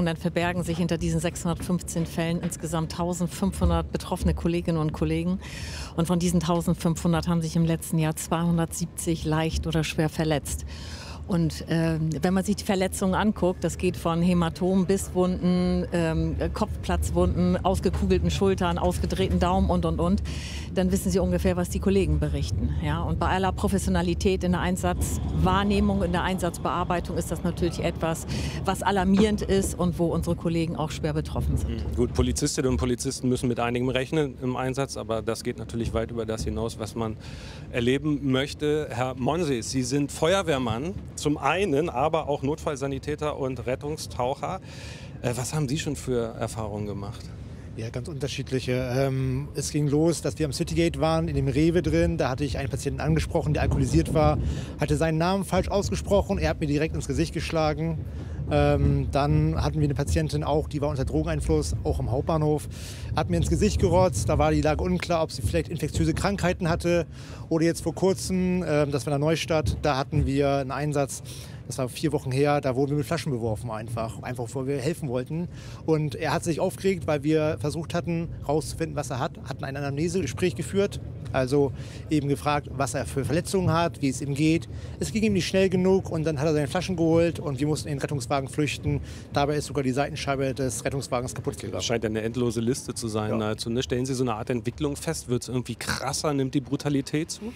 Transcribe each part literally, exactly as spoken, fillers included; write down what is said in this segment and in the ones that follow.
Und dann verbergen sich hinter diesen sechshundertfünfzehn Fällen insgesamt eintausendfünfhundert betroffene Kolleginnen und Kollegen. Und von diesen eintausendfünfhundert haben sich im letzten Jahr zweihundertsiebzig leicht oder schwer verletzt. Und äh, wenn man sich die Verletzungen anguckt, das geht von Hämatomen, Bisswunden, ähm, Kopfplatzwunden, ausgekugelten Schultern, ausgedrehten Daumen und, und, und, dann wissen Sie ungefähr, was die Kollegen berichten. Ja? Und bei aller Professionalität in der Einsatzwahrnehmung, in der Einsatzbearbeitung ist das natürlich etwas, was alarmierend ist und wo unsere Kollegen auch schwer betroffen sind. Gut, Polizistinnen und Polizisten müssen mit einigem rechnen im Einsatz, aber das geht natürlich weit über das hinaus, was man erleben möchte. Herr Monsees, Sie sind Feuerwehrmann. Zum einen, aber auch Notfallsanitäter und Rettungstaucher. Äh, was haben Sie schon für Erfahrungen gemacht? Ja, ganz unterschiedliche. Ähm, es ging los, dass wir am Citygate waren, in dem Rewe drin. Da hatte ich einen Patienten angesprochen, der alkoholisiert war, hatte seinen Namen falsch ausgesprochen. Er hat mir direkt ins Gesicht geschlagen. Ähm, dann hatten wir eine Patientin auch, die war unter Drogeneinfluss, auch am Hauptbahnhof. Hat mir ins Gesicht gerotzt. Da war die Lage unklar, ob sie vielleicht infektiöse Krankheiten hatte. Oder jetzt vor kurzem, ähm, das war in der Neustadt, da hatten wir einen Einsatz. Das war vier Wochen her, da wurden wir mit Flaschen beworfen einfach, einfach weil wir helfen wollten. Und er hat sich aufgeregt, weil wir versucht hatten, rauszufinden, was er hat, hatten ein Anamnesegespräch geführt, also eben gefragt, was er für Verletzungen hat, wie es ihm geht. Es ging ihm nicht schnell genug und dann hat er seine Flaschen geholt und wir mussten in den Rettungswagen flüchten. Dabei ist sogar die Seitenscheibe des Rettungswagens kaputt gegangen. Das scheint ja eine endlose Liste zu sein. Ja. Nahezu, ne? Stellen Sie so eine Art Entwicklung fest? Wird es irgendwie krasser? Nimmt die Brutalität zu?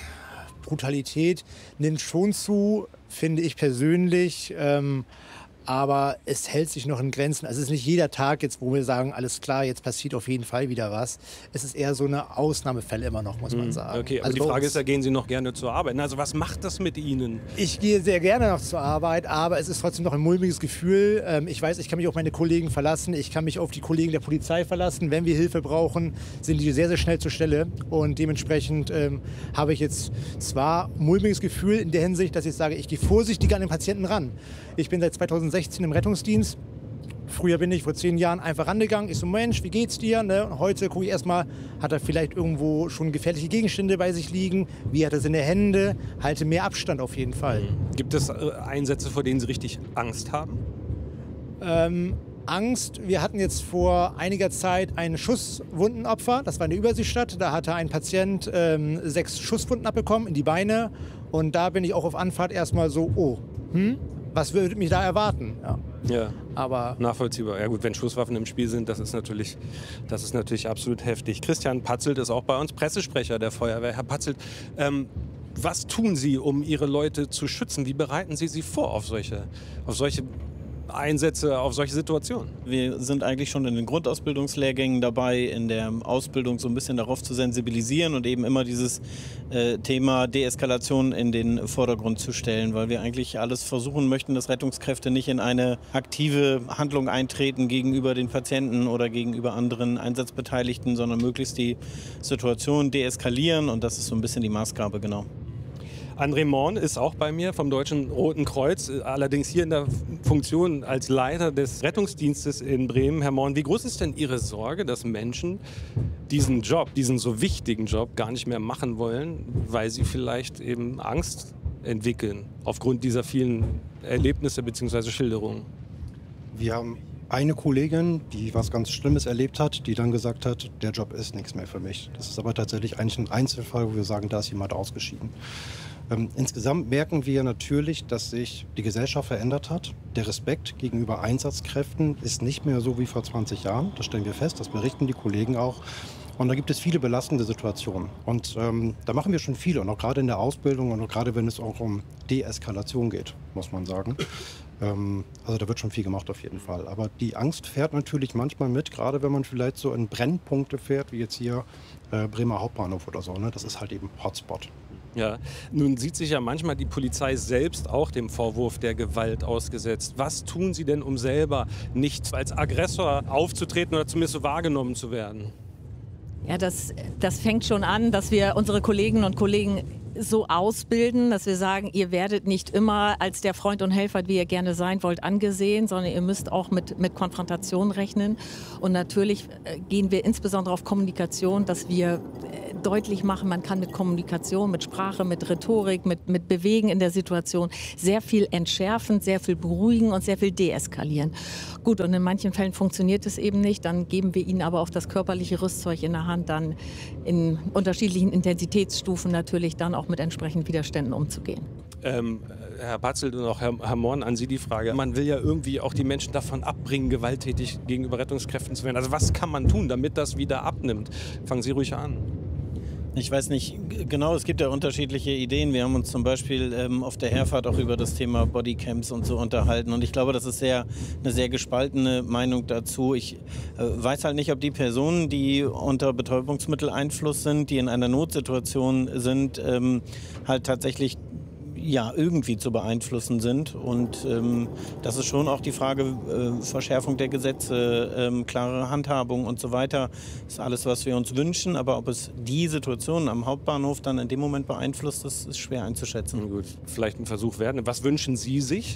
Brutalität nimmt schon zu, finde ich persönlich. Ähm, aber es hält sich noch in Grenzen. Also es ist nicht jeder Tag jetzt, wo wir sagen, alles klar, jetzt passiert auf jeden Fall wieder was. Es ist eher so eine Ausnahmefälle immer noch, muss man sagen. Okay, aber also die Frage ist ja, gehen Sie noch gerne zur Arbeit? Also was macht das mit Ihnen? Ich gehe sehr gerne noch zur Arbeit, aber es ist trotzdem noch ein mulmiges Gefühl. Ähm, ich weiß, ich kann mich auf meine Kollegen verlassen. Ich kann mich auf die Kollegen der Polizei verlassen. Wenn wir Hilfe brauchen, sind die sehr, sehr schnell zur Stelle. Und dementsprechend ähm, habe ich jetzt zwar ein mulmiges Gefühl in der Hinsicht, dass ich sage, ich gehe vorsichtig an den Patienten ran. Ich bin seit zweitausendsechzehn im Rettungsdienst. Früher bin ich vor zehn Jahren einfach rangegangen. Ich so, Mensch, wie geht's dir? Ne? Und heute gucke ich erstmal, hat er vielleicht irgendwo schon gefährliche Gegenstände bei sich liegen? Wie hat er seine Hände? Halte mehr Abstand auf jeden Fall. Gibt es äh, Einsätze, vor denen Sie richtig Angst haben? Ähm, Angst. Wir hatten jetzt vor einiger Zeit ein Schusswundenopfer. Das war in der Überseestadt. Da hatte ein Patient ähm, sechs Schusswunden abbekommen in die Beine. Und da bin ich auch auf Anfahrt erstmal so, oh, hm? Was würde mich da erwarten? Ja. Ja, aber nachvollziehbar. Ja gut, wenn Schusswaffen im Spiel sind, das ist natürlich, das ist natürlich absolut heftig. Christian Patzelt ist auch bei uns Pressesprecher der Feuerwehr. Herr Patzelt, ähm, was tun Sie, um Ihre Leute zu schützen? Wie bereiten Sie sie vor auf solche, auf solche Einsätze, auf solche Situationen? Wir sind eigentlich schon in den Grundausbildungslehrgängen dabei, in der Ausbildung so ein bisschen darauf zu sensibilisieren und eben immer dieses äh, Thema Deeskalation in den Vordergrund zu stellen, weil wir eigentlich alles versuchen möchten, dass Rettungskräfte nicht in eine aktive Handlung eintreten gegenüber den Patienten oder gegenüber anderen Einsatzbeteiligten, sondern möglichst die Situation deeskalieren, und das ist so ein bisschen die Maßgabe, genau. André Morn ist auch bei mir vom Deutschen Roten Kreuz, allerdings hier in der Funktion als Leiter des Rettungsdienstes in Bremen. Herr Morn, wie groß ist denn Ihre Sorge, dass Menschen diesen Job, diesen so wichtigen Job gar nicht mehr machen wollen, weil sie vielleicht eben Angst entwickeln aufgrund dieser vielen Erlebnisse bzw. Schilderungen? Wir haben eine Kollegin, die was ganz Schlimmes erlebt hat, die dann gesagt hat, der Job ist nichts mehr für mich. Das ist aber tatsächlich eigentlich ein Einzelfall, wo wir sagen, da ist jemand ausgeschieden. Ähm, insgesamt merken wir natürlich, dass sich die Gesellschaft verändert hat. Der Respekt gegenüber Einsatzkräften ist nicht mehr so wie vor zwanzig Jahren. Das stellen wir fest, das berichten die Kollegen auch. Und da gibt es viele belastende Situationen. Und ähm, da machen wir schon viel. Und auch gerade in der Ausbildung und auch gerade wenn es auch um Deeskalation geht, muss man sagen. Ähm, also da wird schon viel gemacht auf jeden Fall. Aber die Angst fährt natürlich manchmal mit, gerade wenn man vielleicht so in Brennpunkte fährt, wie jetzt hier äh, Bremer Hauptbahnhof oder so. Ne? Das ist halt eben Hotspot. Ja, nun sieht sich ja manchmal die Polizei selbst auch dem Vorwurf der Gewalt ausgesetzt. Was tun Sie denn, um selber nicht als Aggressor aufzutreten oder zumindest so wahrgenommen zu werden? Ja, das, das fängt schon an, dass wir unsere Kolleginnen und Kollegen so ausbilden, dass wir sagen, ihr werdet nicht immer als der Freund und Helfer, wie ihr gerne sein wollt, angesehen, sondern ihr müsst auch mit, mit Konfrontation rechnen. Und natürlich gehen wir insbesondere auf Kommunikation, dass wir deutlich machen, man kann mit Kommunikation, mit Sprache, mit Rhetorik, mit, mit Bewegen in der Situation sehr viel entschärfen, sehr viel beruhigen und sehr viel deeskalieren. Gut, und in manchen Fällen funktioniert es eben nicht, dann geben wir ihnen aber auch das körperliche Rüstzeug in der Hand, dann in unterschiedlichen Intensitätsstufen natürlich dann auch mit entsprechenden Widerständen umzugehen. Ähm, Herr Batzelt und auch Herr, Herr Morn, an Sie die Frage. Man will ja irgendwie auch die Menschen davon abbringen, gewalttätig gegenüber Rettungskräften zu werden. Also was kann man tun, damit das wieder abnimmt? Fangen Sie ruhig an. Ich weiß nicht genau, es gibt ja unterschiedliche Ideen. Wir haben uns zum Beispiel ähm, auf der Herfahrt auch über das Thema Bodycams und so unterhalten. Und ich glaube, das ist sehr, eine sehr gespaltene Meinung dazu. Ich äh, weiß halt nicht, ob die Personen, die unter Betäubungsmitteleinfluss sind, die in einer Notsituation sind, ähm, halt tatsächlich ja, irgendwie zu beeinflussen sind. Und ähm, das ist schon auch die Frage, äh, Verschärfung der Gesetze, ähm, klare Handhabung und so weiter. Das ist alles, was wir uns wünschen. Aber ob es die Situation am Hauptbahnhof dann in dem Moment beeinflusst, das ist schwer einzuschätzen. Gut, vielleicht ein Versuch werden. Was wünschen Sie sich?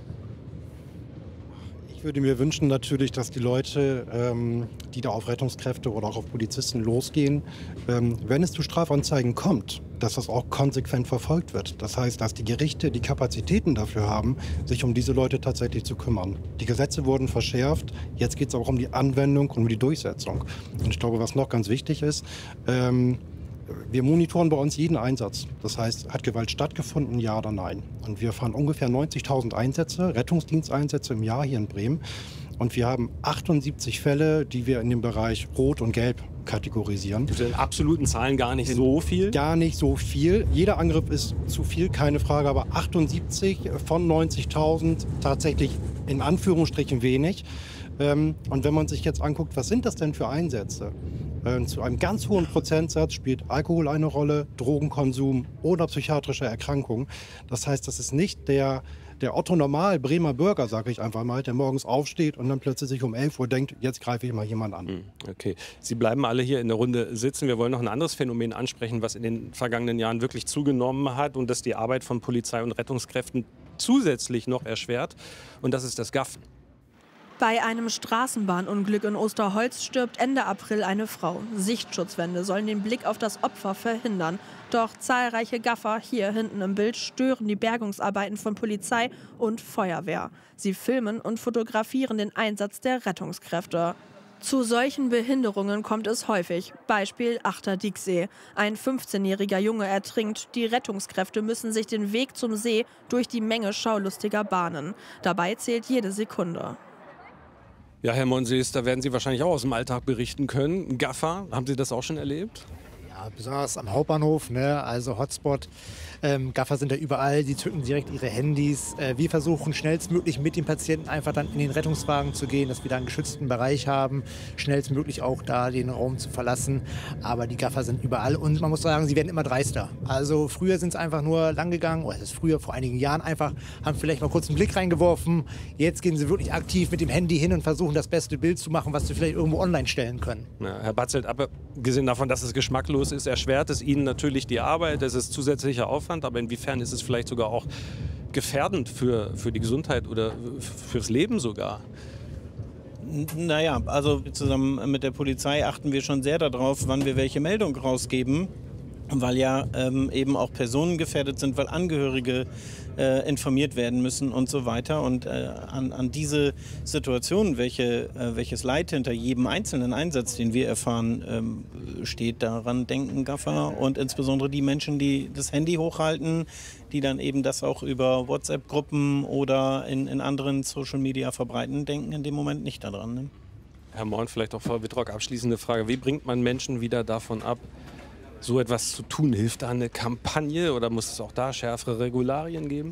Ich würde mir wünschen natürlich, dass die Leute, ähm, die da auf Rettungskräfte oder auch auf Polizisten losgehen, ähm, wenn es zu Strafanzeigen kommt, dass das auch konsequent verfolgt wird. Das heißt, dass die Gerichte die Kapazitäten dafür haben, sich um diese Leute tatsächlich zu kümmern. Die Gesetze wurden verschärft, jetzt geht es auch um die Anwendung und um die Durchsetzung. Und ich glaube, was noch ganz wichtig ist, ähm, wir monitoren bei uns jeden Einsatz. Das heißt, hat Gewalt stattgefunden, ja oder nein? Und wir fahren ungefähr neunzigtausend Einsätze, Rettungsdiensteinsätze im Jahr hier in Bremen. Und wir haben achtundsiebzig Fälle, die wir in dem Bereich Rot und Gelb kategorisieren. Das sind in absoluten Zahlen gar nicht so viel? Gar nicht so viel. Jeder Angriff ist zu viel, keine Frage. Aber achtundsiebzig von neunzigtausend tatsächlich in Anführungsstrichen wenig. Und wenn man sich jetzt anguckt, was sind das denn für Einsätze? Zu einem ganz hohen Prozentsatz spielt Alkohol eine Rolle, Drogenkonsum oder psychiatrische Erkrankungen. Das heißt, das ist nicht der, der Otto-Normal Bremer Bürger, sage ich einfach mal, der morgens aufsteht und dann plötzlich sich um elf Uhr denkt, jetzt greife ich mal jemanden an. Okay, Sie bleiben alle hier in der Runde sitzen. Wir wollen noch ein anderes Phänomen ansprechen, was in den vergangenen Jahren wirklich zugenommen hat und das die Arbeit von Polizei und Rettungskräften zusätzlich noch erschwert. Und das ist das Gaffen. Bei einem Straßenbahnunglück in Osterholz stirbt Ende April eine Frau. Sichtschutzwände sollen den Blick auf das Opfer verhindern. Doch zahlreiche Gaffer, hier hinten im Bild, stören die Bergungsarbeiten von Polizei und Feuerwehr. Sie filmen und fotografieren den Einsatz der Rettungskräfte. Zu solchen Behinderungen kommt es häufig. Beispiel Achter Dieksee. Ein fünfzehnjähriger Junge ertrinkt. Die Rettungskräfte müssen sich den Weg zum See durch die Menge schaulustiger bahnen. Dabei zählt jede Sekunde. Ja, Herr Monsees, da werden Sie wahrscheinlich auch aus dem Alltag berichten können. Gaffer, haben Sie das auch schon erlebt? Ja, besonders am Hauptbahnhof, ne? Also Hotspot. Ähm, Gaffer sind da überall, die zücken direkt ihre Handys. Äh, wir versuchen schnellstmöglich mit den Patienten einfach dann in den Rettungswagen zu gehen, dass wir da einen geschützten Bereich haben, schnellstmöglich auch da den Raum zu verlassen. Aber die Gaffer sind überall und man muss sagen, sie werden immer dreister. Also früher sind es einfach nur lang gegangen, oder es ist früher, vor einigen Jahren einfach, haben vielleicht mal kurz einen Blick reingeworfen. Jetzt gehen sie wirklich aktiv mit dem Handy hin und versuchen das beste Bild zu machen, was sie vielleicht irgendwo online stellen können. Ja, Herr Batzelt, abgesehen davon, dass es geschmacklos ist, erschwert es Ihnen natürlich die Arbeit, es ist zusätzlicher Aufwand. Aber inwiefern ist es vielleicht sogar auch gefährdend für, für die Gesundheit oder fürs Leben sogar? Naja, also zusammen mit der Polizei achten wir schon sehr darauf, wann wir welche Meldung rausgeben, weil ja ähm, eben auch Personen gefährdet sind, weil Angehörige äh, informiert werden müssen und so weiter. Und äh, an, an diese Situation, welche, äh, welches Leid hinter jedem einzelnen Einsatz, den wir erfahren, ähm, steht, daran denken Gaffer und insbesondere die Menschen, die das Handy hochhalten, die dann eben das auch über WhatsApp-Gruppen oder in, in anderen Social Media verbreiten, denken in dem Moment nicht daran. Ne? Herr Morn, vielleicht auch Frau Wittrock, abschließende Frage. Wie bringt man Menschen wieder davon ab, so etwas zu tun? Hilft da eine Kampagne oder muss es auch da schärfere Regularien geben?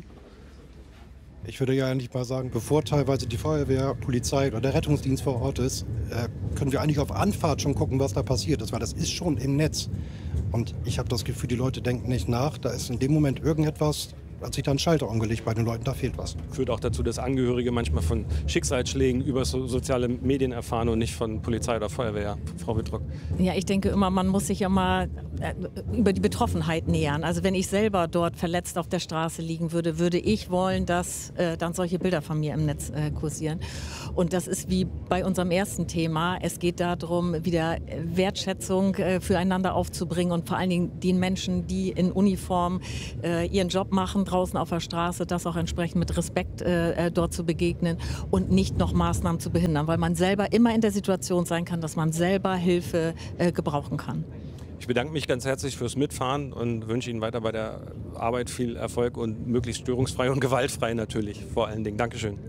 Ich würde ja eigentlich mal sagen, bevor teilweise die Feuerwehr, Polizei oder der Rettungsdienst vor Ort ist, äh, können wir eigentlich auf Anfahrt schon gucken, was da passiert ist, weil das ist schon im Netz. Und ich habe das Gefühl, die Leute denken nicht nach. Da ist in dem Moment irgendetwas, hat sich da ein Schalter umgelegt bei den Leuten, da fehlt was. Führt auch dazu, dass Angehörige manchmal von Schicksalsschlägen über so soziale Medien erfahren und nicht von Polizei oder Feuerwehr. Frau Wittrock. Ja, ich denke immer, man muss sich immer äh, über die Betroffenheit nähern. Also wenn ich selber dort verletzt auf der Straße liegen würde, würde ich wollen, dass äh, dann solche Bilder von mir im Netz äh, kursieren. Und das ist wie bei unserem ersten Thema. Es geht darum, wieder Wertschätzung äh, füreinander aufzubringen und vor allen Dingen den Menschen, die in Uniform äh, ihren Job machen, draußen auf der Straße, das auch entsprechend mit Respekt äh, dort zu begegnen und nicht noch Maßnahmen zu behindern, weil man selber immer in der Situation sein kann, dass man selber Hilfe äh, gebrauchen kann. Ich bedanke mich ganz herzlich fürs Mitfahren und wünsche Ihnen weiter bei der Arbeit viel Erfolg und möglichst störungsfrei und gewaltfrei natürlich vor allen Dingen. Dankeschön.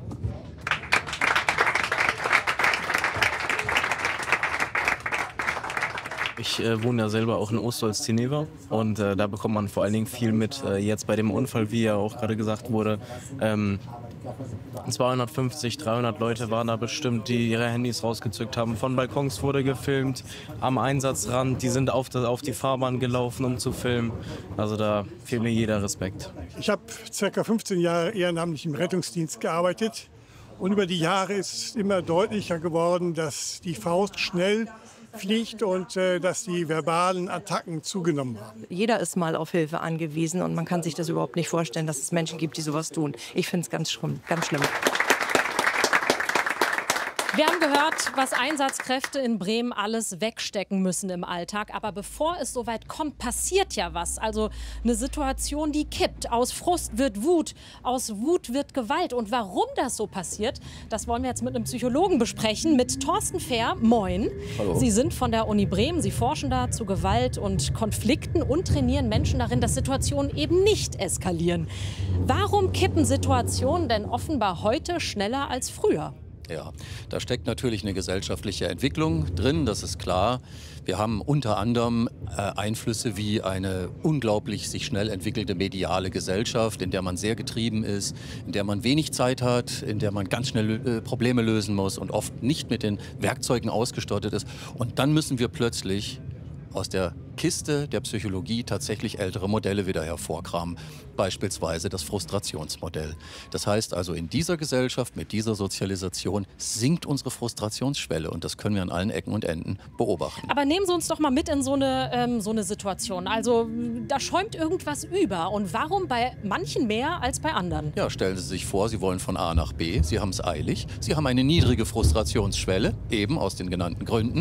Ich äh, wohne ja selber auch in Ostholz-Zinnewer und äh, da bekommt man vor allen Dingen viel mit. Äh, jetzt bei dem Unfall, wie ja auch gerade gesagt wurde, ähm, zweihundertfünfzig, dreihundert Leute waren da bestimmt, die ihre Handys rausgezückt haben. Von Balkons wurde gefilmt, am Einsatzrand, die sind auf, das, auf die Fahrbahn gelaufen, um zu filmen. Also da fehlt mir jeder Respekt. Ich habe ca. fünfzehn Jahre ehrenamtlich im Rettungsdienst gearbeitet und über die Jahre ist immer deutlicher geworden, dass die Faust schnell fliegt und äh, dass die verbalen Attacken zugenommen haben. Jeder ist mal auf Hilfe angewiesen und man kann sich das überhaupt nicht vorstellen, dass es Menschen gibt, die sowas tun. Ich finde es ganz schlimm, ganz schlimm. Wir haben gehört, was Einsatzkräfte in Bremen alles wegstecken müssen im Alltag. Aber bevor es so weit kommt, passiert ja was. Also eine Situation, die kippt. Aus Frust wird Wut, aus Wut wird Gewalt. Und warum das so passiert, das wollen wir jetzt mit einem Psychologen besprechen, mit Thorsten Fehr. Moin. Hallo. Sie sind von der Uni Bremen. Sie forschen da zu Gewalt und Konflikten und trainieren Menschen darin, dass Situationen eben nicht eskalieren. Warum kippen Situationen denn offenbar heute schneller als früher? Ja, da steckt natürlich eine gesellschaftliche Entwicklung drin, das ist klar. Wir haben unter anderem äh, Einflüsse wie eine unglaublich sich schnell entwickelte mediale Gesellschaft, in der man sehr getrieben ist, in der man wenig Zeit hat, in der man ganz schnell äh, Probleme lösen muss und oft nicht mit den Werkzeugen ausgestattet ist. Und dann müssen wir plötzlich aus der Kiste der Psychologie tatsächlich ältere Modelle wieder hervorkramen. Beispielsweise das Frustrationsmodell. Das heißt also, in dieser Gesellschaft, mit dieser Sozialisation sinkt unsere Frustrationsschwelle und das können wir an allen Ecken und Enden beobachten. Aber nehmen Sie uns doch mal mit in so eine, ähm, so eine Situation. Also da schäumt irgendwas über und warum bei manchen mehr als bei anderen? Ja, stellen Sie sich vor, Sie wollen von A nach B, Sie haben es eilig, Sie haben eine niedrige Frustrationsschwelle, eben aus den genannten Gründen.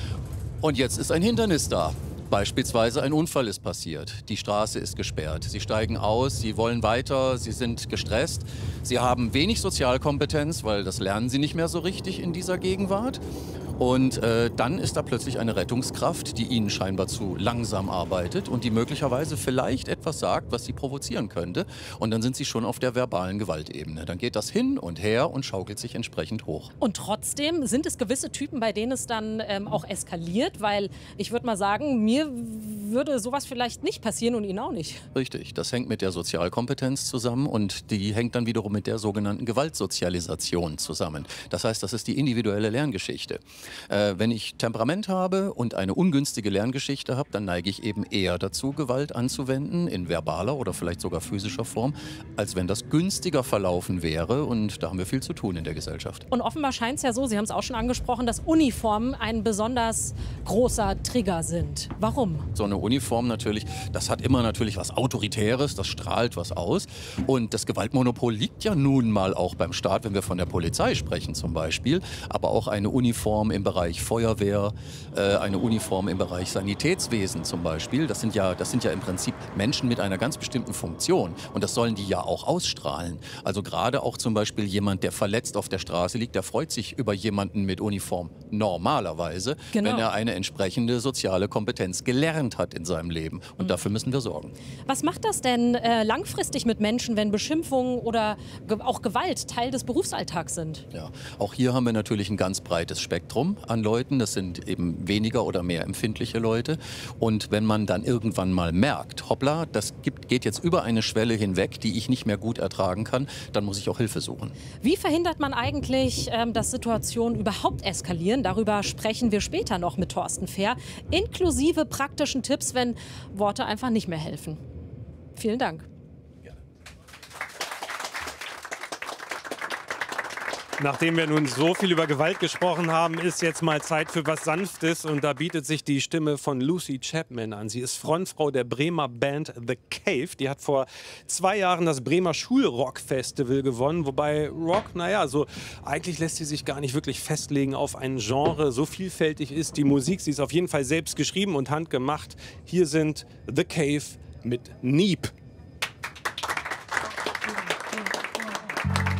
Und jetzt ist ein Hindernis da. Beispielsweise ein Unfall ist passiert, die Straße ist gesperrt, Sie steigen aus, Sie wollen weiter, Sie sind gestresst, Sie haben wenig Sozialkompetenz, weil das lernen Sie nicht mehr so richtig in dieser Gegenwart. Und äh, dann ist da plötzlich eine Rettungskraft, die Ihnen scheinbar zu langsam arbeitet und die möglicherweise vielleicht etwas sagt, was Sie provozieren könnte. Und dann sind Sie schon auf der verbalen Gewaltebene. Dann geht das hin und her und schaukelt sich entsprechend hoch. Und trotzdem sind es gewisse Typen, bei denen es dann ähm, auch eskaliert, weil ich würde mal sagen, mir würde sowas vielleicht nicht passieren und Ihnen auch nicht. Richtig, das hängt mit der Sozialkompetenz zusammen und die hängt dann wiederum mit der sogenannten Gewaltsozialisation zusammen. Das heißt, das ist die individuelle Lerngeschichte. Äh, wenn ich Temperament habe und eine ungünstige Lerngeschichte habe, dann neige ich eben eher dazu, Gewalt anzuwenden, in verbaler oder vielleicht sogar physischer Form, als wenn das günstiger verlaufen wäre. Und da haben wir viel zu tun in der Gesellschaft. Und offenbar scheint es ja so, Sie haben es auch schon angesprochen, dass Uniformen ein besonders großer Trigger sind. Warum? So eine Uniform natürlich, das hat immer natürlich was Autoritäres, das strahlt was aus. Und das Gewaltmonopol liegt ja nun mal auch beim Staat, wenn wir von der Polizei sprechen zum Beispiel, aber auch eine Uniform im Bereich Feuerwehr, äh, eine Uniform im Bereich Sanitätswesen zum Beispiel. Das sind ja, das sind ja im Prinzip Menschen mit einer ganz bestimmten Funktion und das sollen die ja auch ausstrahlen. Also gerade auch zum Beispiel jemand, der verletzt auf der Straße liegt, der freut sich über jemanden mit Uniform normalerweise, genau. wenn er eine entsprechende soziale Kompetenz gelernt hat in seinem Leben. Und mhm. dafür müssen wir sorgen. Was macht das denn äh, langfristig mit Menschen, wenn Beschimpfungen oder ge- auch Gewalt Teil des Berufsalltags sind? Ja, auch hier haben wir natürlich ein ganz breites Spektrum an Leuten. Das sind eben weniger oder mehr empfindliche Leute. Und wenn man dann irgendwann mal merkt, hoppla, das gibt, geht jetzt über eine Schwelle hinweg, die ich nicht mehr gut ertragen kann, dann muss ich auch Hilfe suchen. Wie verhindert man eigentlich, ähm, dass Situationen überhaupt eskalieren? Darüber sprechen wir später noch mit Thorsten Fehr, inklusive praktischen Tipps, wenn Worte einfach nicht mehr helfen. Vielen Dank. Gerne. Nachdem wir nun so viel über Gewalt gesprochen haben, ist jetzt mal Zeit für was Sanftes. Und da bietet sich die Stimme von Lucy Chapman an. Sie ist Frontfrau der Bremer Band The Cave. Die hat vor zwei Jahren das Bremer Schulrock-Festival gewonnen. Wobei Rock, naja, so eigentlich lässt sie sich gar nicht wirklich festlegen auf ein Genre. So vielfältig ist die Musik. Sie ist auf jeden Fall selbst geschrieben und handgemacht. Hier sind The Cave mit Neep.